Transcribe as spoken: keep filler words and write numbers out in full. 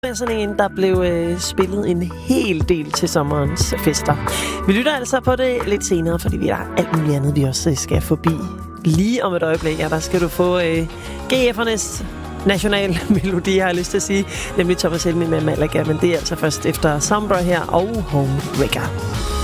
er sådan en, der blev øh, spillet en hel del til sommerens fester. Vi lytter altså på det lidt senere, fordi vi har alt muligt andet, vi også skal forbi. Lige om et øjeblik, ja, der skal du få øh, G F'ernes nationalmelodi, har jeg lyst til at sige, nemlig Thomas Helmig med Malaga, men det er altså først efter Sombra her og Home Wrecker.